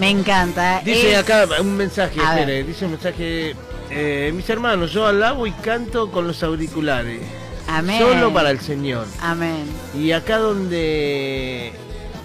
Me encanta. Dice acá un mensaje, dice un mensaje, mis hermanos, yo alabo y canto con los auriculares. Amén. Solo para el Señor. Amén. Y acá donde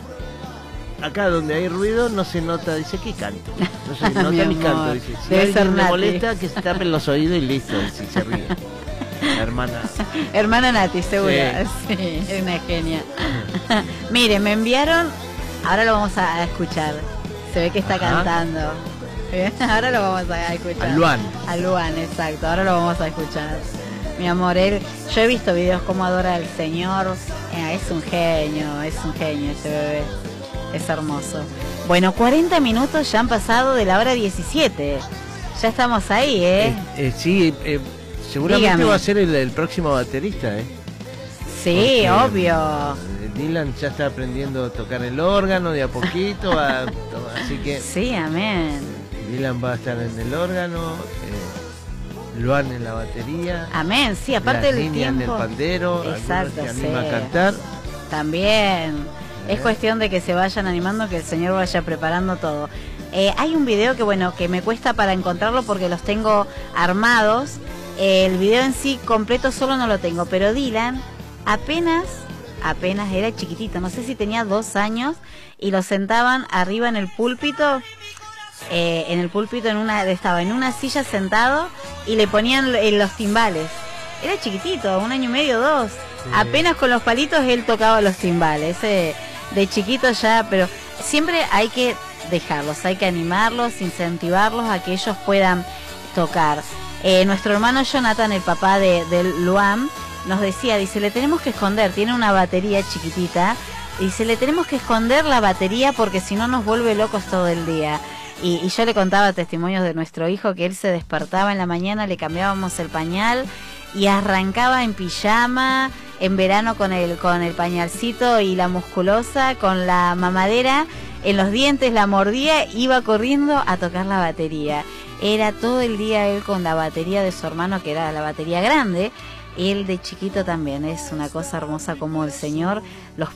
hay ruido no se nota, dice, ¿qué canto? No se nota mi canto, dice. Si debe alguien me Nati. molesta, que se tapen los oídos y listo, si se ríe. La hermana. Hermana Nati, seguro. Sí, es una genia. Mire, me enviaron, ahora lo vamos a escuchar. Se ve que está cantando. Ahora lo vamos a escuchar. A Luan, exacto. Ahora lo vamos a escuchar. Mi amor, yo he visto videos cómo adora al Señor. Es un genio ese bebé. Es hermoso. Bueno, 40 minutos ya han pasado de la hora 17. Ya estamos ahí, Sí, seguramente Dígame. va a ser el próximo baterista, Sí, porque obvio. Dylan ya está aprendiendo a tocar el órgano de a poquito, así que Sí, amén. Dylan va a estar en el órgano, Luan en la batería. Amén, sí, aparte del tiempo. En el pandero, exacto, que anima sí. a cantar. También. Es cuestión de que se vayan animando, que el Señor vaya preparando todo. Hay un video que me cuesta para encontrarlo porque los tengo armados. El video en sí completo solo no lo tengo, pero Dylan apenas era chiquitito, no sé si tenía 2 años, y lo sentaban arriba en el púlpito. Estaba en una silla sentado y le ponían los timbales. Era chiquitito, 1 año y medio, 2. Sí. Apenas con los palitos él tocaba los timbales. De chiquito ya, pero siempre hay que dejarlos, hay que animarlos, incentivarlos a que ellos puedan tocar. Nuestro hermano Jonathan, el papá de Luan, nos decía, dice, le tenemos que esconder, tiene una batería chiquitita, dice, le tenemos que esconder la batería porque si no nos vuelve locos todo el día. Y yo le contaba testimonios de nuestro hijo que él se despertaba en la mañana, le cambiábamos el pañal y arrancaba en pijama, en verano con el pañalcito y la musculosa, con la mamadera en los dientes, la mordía, iba corriendo a tocar la batería. Era todo el día él con la batería de su hermano, que era la batería grande. Él de chiquito también, es una cosa hermosa como el Señor los